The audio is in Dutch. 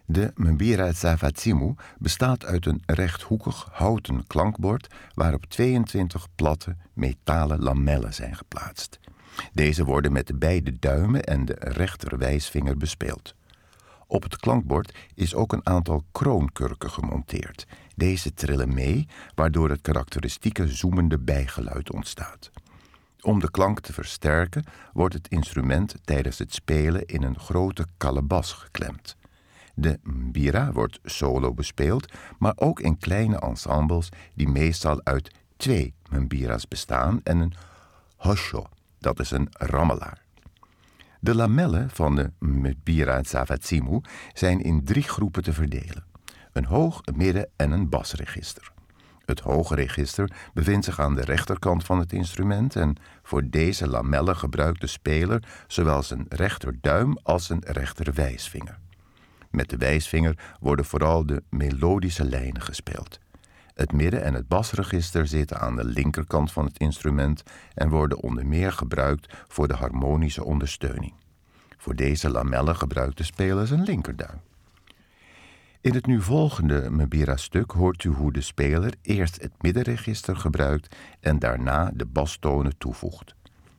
De mbira zafatsimu bestaat uit een rechthoekig houten klankbord waarop 22 platte metalen lamellen zijn geplaatst. Deze worden met de beide duimen en de rechterwijsvinger bespeeld. Op het klankbord is ook een aantal kroonkurken gemonteerd. Deze trillen mee, waardoor het karakteristieke zoemende bijgeluid ontstaat. Om de klank te versterken wordt het instrument tijdens het spelen in een grote kalebas geklemd. De mbira wordt solo bespeeld, maar ook in kleine ensembles die meestal uit 2 mbira's bestaan en een hosho, dat is een rammelaar. De lamellen van de mbira zafatsimu zijn in 3 groepen te verdelen. Een hoog-, midden- en een basregister. Het hoge register bevindt zich aan de rechterkant van het instrument en voor deze lamellen gebruikt de speler zowel zijn rechterduim als zijn rechterwijsvinger. Met de wijsvinger worden vooral de melodische lijnen gespeeld. Het midden- en het basregister zitten aan de linkerkant van het instrument en worden onder meer gebruikt voor de harmonische ondersteuning. Voor deze lamellen gebruikt de speler zijn linkerduim. In het nu volgende mbira-stuk hoort u hoe de speler eerst het middenregister gebruikt en daarna de bastonen toevoegt.